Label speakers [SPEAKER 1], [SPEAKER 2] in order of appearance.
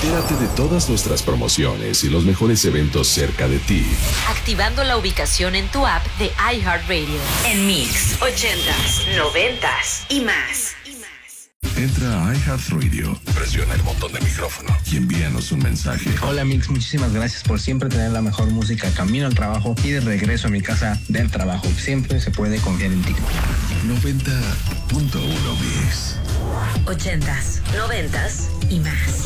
[SPEAKER 1] Entérate de todas nuestras promociones y los mejores eventos cerca de ti.
[SPEAKER 2] Activando la ubicación en tu app de iHeartRadio. En Mix 80s, 90s y más.
[SPEAKER 1] Entra a iHeartRadio, presiona el botón de micrófono y envíanos un mensaje.
[SPEAKER 3] Hola Mix, muchísimas gracias por siempre tener la mejor música camino al trabajo y de regreso a mi casa del trabajo. Siempre se puede confiar en ti.
[SPEAKER 1] 90.1 Mix.
[SPEAKER 2] 80s, 90s y más.